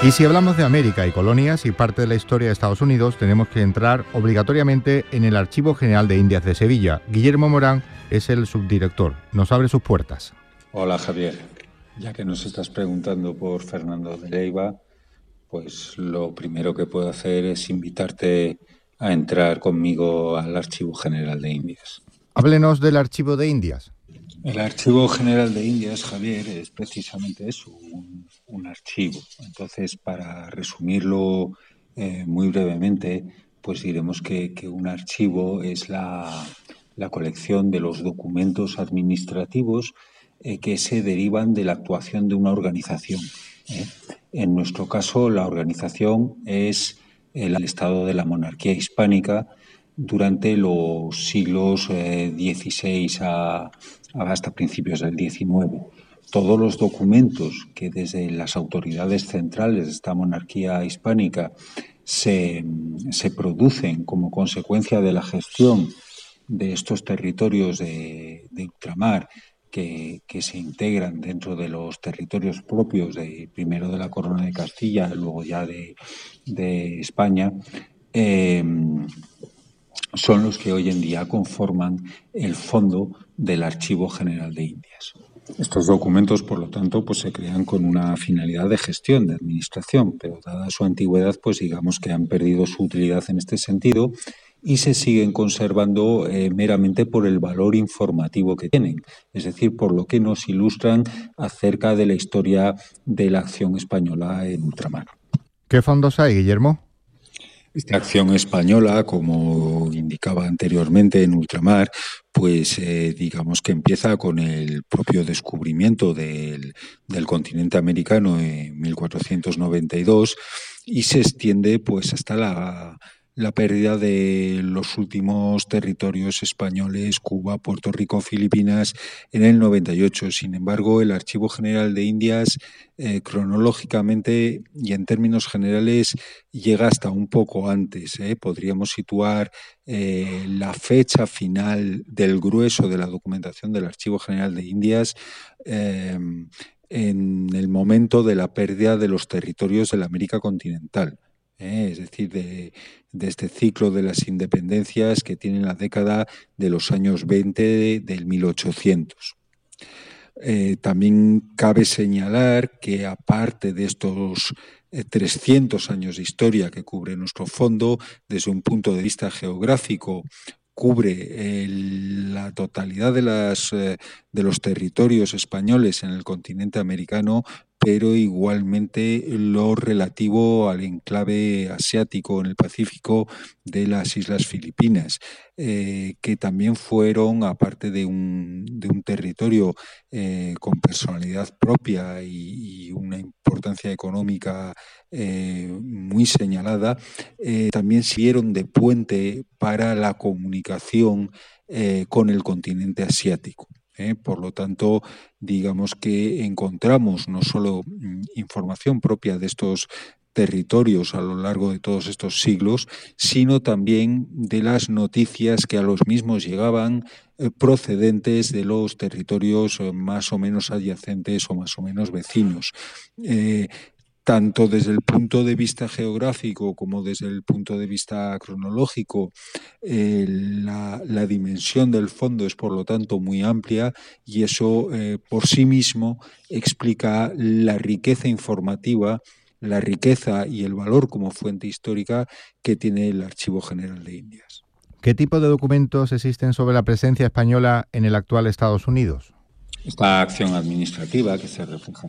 Y si hablamos de América y colonias y parte de la historia de Estados Unidos, tenemos que entrar obligatoriamente en el Archivo General de Indias de Sevilla. Guillermo Morán es el subdirector. Nos abre sus puertas. Hola Javier, ya que nos estás preguntando por Fernando de Leiva, pues lo primero que puedo hacer es invitarte a entrar conmigo al Archivo General de Indias. Háblenos del Archivo de Indias. El Archivo General de Indias, Javier, es precisamente eso, un archivo. Entonces, para resumirlo muy brevemente, pues diremos que un archivo es la colección de los documentos administrativos que se derivan de la actuación de una organización. En nuestro caso, la organización es el Estado de la Monarquía Hispánica durante los siglos XVI hasta principios del XIX. Todos los documentos que desde las autoridades centrales de esta monarquía hispánica se producen como consecuencia de la gestión de estos territorios de ultramar que se integran dentro de los territorios propios primero de la Corona de Castilla, luego ya de España, son los que hoy en día conforman el fondo del Archivo General de Indias. Estos documentos, por lo tanto, pues se crean con una finalidad de gestión, de administración, pero dada su antigüedad, pues digamos que han perdido su utilidad en este sentido y se siguen conservando meramente por el valor informativo que tienen, es decir, por lo que nos ilustran acerca de la historia de la acción española en ultramar. ¿Qué fondos hay, Guillermo? Esta acción española, como indicaba anteriormente en ultramar, pues digamos que empieza con el propio descubrimiento del continente americano en 1492 y se extiende pues hasta la pérdida de los últimos territorios españoles, Cuba, Puerto Rico, Filipinas, en el 98. Sin embargo, el Archivo General de Indias, cronológicamente y en términos generales, llega hasta un poco antes. Podríamos situar la fecha final del grueso de la documentación del Archivo General de Indias en el momento de la pérdida de los territorios de la América continental. Es decir, de este ciclo de las independencias que tiene la década de los años 20 del 1800. También cabe señalar que aparte de estos 300 años de historia que cubre nuestro fondo, desde un punto de vista geográfico, cubre la totalidad de los territorios españoles en el continente americano, pero igualmente lo relativo al enclave asiático en el Pacífico de las Islas Filipinas, que también fueron, aparte de un territorio con personalidad propia y una importancia económica muy señalada, también sirvieron de puente para la comunicación con el continente asiático. Por lo tanto, digamos que encontramos no solo información propia de estos territorios a lo largo de todos estos siglos, sino también de las noticias que a los mismos llegaban procedentes de los territorios más o menos adyacentes o más o menos vecinos. Tanto desde el punto de vista geográfico como desde el punto de vista cronológico, la dimensión del fondo es, por lo tanto, muy amplia y eso por sí mismo explica la riqueza informativa, la riqueza y el valor como fuente histórica que tiene el Archivo General de Indias. ¿Qué tipo de documentos existen sobre la presencia española en el actual Estados Unidos? Esta acción administrativa que se refleja